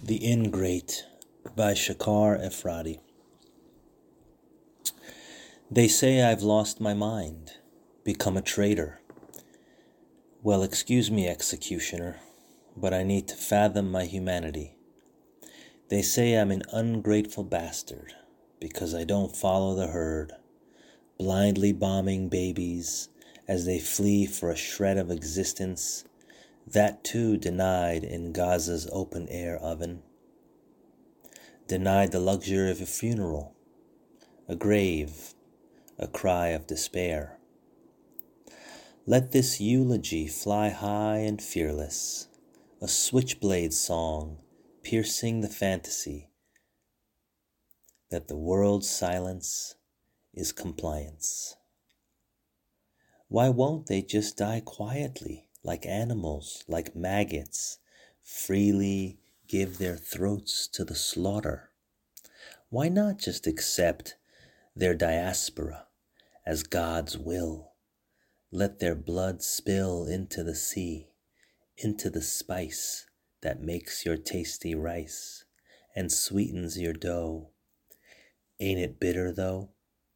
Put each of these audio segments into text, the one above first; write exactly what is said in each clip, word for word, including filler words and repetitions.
The Ingrate by Shakar Efrati. They say I've lost my mind, become a traitor. Well, excuse me, executioner, but I need to fathom my humanity. They say I'm an ungrateful bastard because I don't follow the herd, blindly bombing babies as they flee for a shred of existence, that too denied in Gaza's open-air oven. Denied the luxury of a funeral, a grave, a cry of despair. Let this eulogy fly high and fearless, a switchblade song piercing the fantasy that the world's silence is compliance. Why won't they just die quietly, like animals, like maggots, freely give their throats to the slaughter? Why not just accept their diaspora as God's will? Let their blood spill into the sea, into the spice that makes your tasty rice and sweetens your dough. Ain't it bitter though?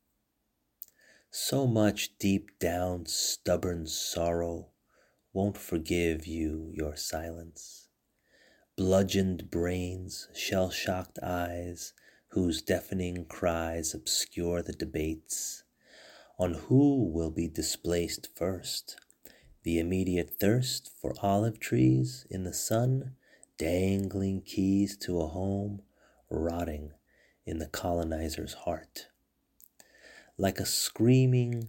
So much deep down stubborn sorrow won't forgive you your silence. Bludgeoned brains, shell-shocked eyes, whose deafening cries obscure the debates on who will be displaced first. The immediate thirst for olive trees in the sun, dangling keys to a home, rotting in the colonizer's heart. Like a screaming,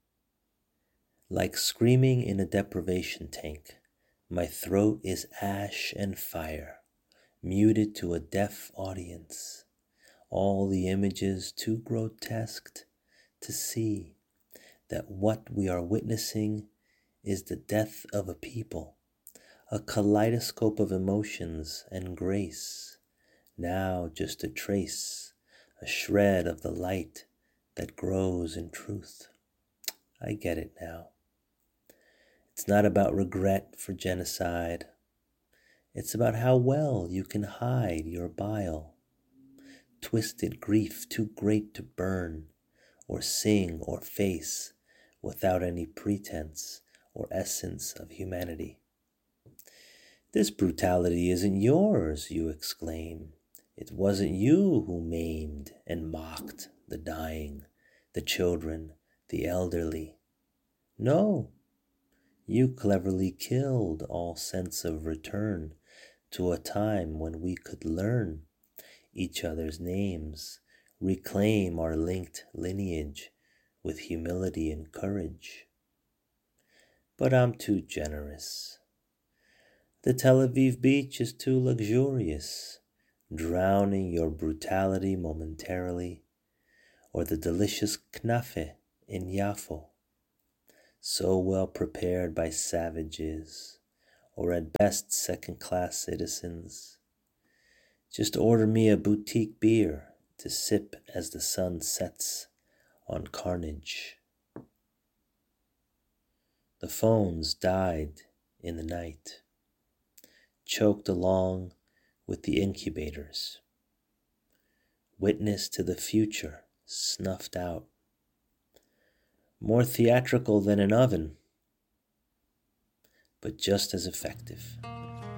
like screaming in a deprivation tank, my throat is ash and fire, muted to a deaf audience. All the images too grotesque to see that what we are witnessing is the death of a people, a kaleidoscope of emotions and grace, now just a trace, a shred of the light that grows in truth. I get it now. It's not about regret for genocide. It's about how well you can hide your bile, twisted grief too great to burn, or sing or face without any pretense or essence of humanity. This brutality isn't yours, you exclaim. It wasn't you who maimed and mocked the dying, the children, the elderly. No, you cleverly killed all sense of return to a time when we could learn each other's names, reclaim our linked lineage with humility and courage. But I'm too generous. The Tel Aviv beach is too luxurious, drowning your brutality momentarily, or the delicious knafe in Yafo, so well prepared by savages, or at best second-class citizens. Just order me a boutique beer to sip as the sun sets on carnage. The phones died in the night, choked along with the incubators. Witness to the future snuffed out. More theatrical than an oven, but just as effective.